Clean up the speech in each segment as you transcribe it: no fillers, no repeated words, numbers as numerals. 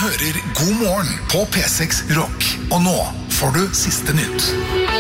hører God morgen på P6 Rock. Og nå får du siste nytt.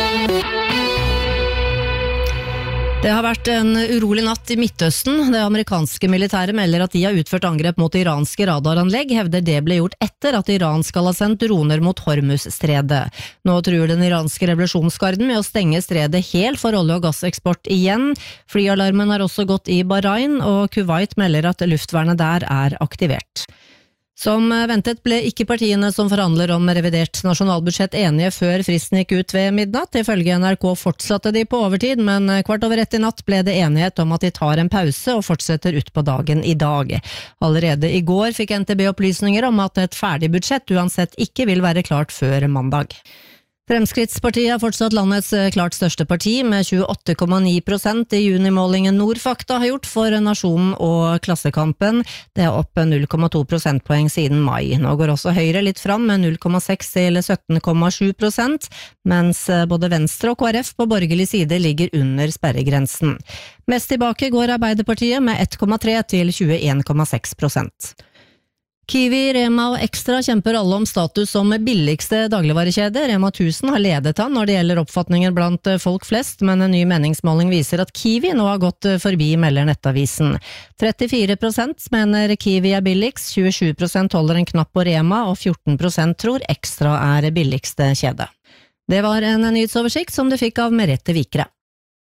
Det har vært en urolig natt i Midtøsten. Det amerikanske militæret melder at de har utført angrep mot iranske radaranlegg, hevder det ble gjort etter at Iran skal ha sendt droner mot Hormuz-stredet. Nå truer den iranske revolusjonsgarden med å stenge stredet helt for olje- og gasseksport igjen. Flyalarmen har også gått i Bahrain, og Kuwait melder at luftvernet der er aktivert. Som ventet ble ikke partiene som forhandler om revidert nasjonalbudsjett enige før fristen gikk ut ved midnatt. Ifølge NRK fortsatte de på overtid, men 1:15 i natt ble det enighet om at de tar en pause og fortsetter ut på dagen i dag. Allerede i går fikk NTB opplysninger om at et ferdig budsjett uansett ikke vil være klart før mandag. Fremskrittspartiet er fortsatt landets klart største parti, med 28,9% i junimålingen Nordfakta har gjort for Nasjonen og Klassekampen. Det er opp 0,2 prosentpoeng siden mai. Nå går også Høyre litt fram med 0,6 til 17,7%, mens både Venstre og KrF på borgerlig side ligger under sperregrensen. Mest tilbake går Arbeiderpartiet med 1,3 til 21,6%. Kiwi, Rema og Extra kjemper alle om status som billigste dagligvarekjede. Rema 1000 har ledet han når det gjelder oppfatninger blant folk flest, men en ny meningsmåling viser at Kiwi nå har gått forbi, melder Nettavisen. 34% mener Kiwi er billigst, 27% holder en knapp på Rema, og 14% tror Extra er billigste kjede. Det var en nyhetsoversikt som du fikk av Merete Vikre.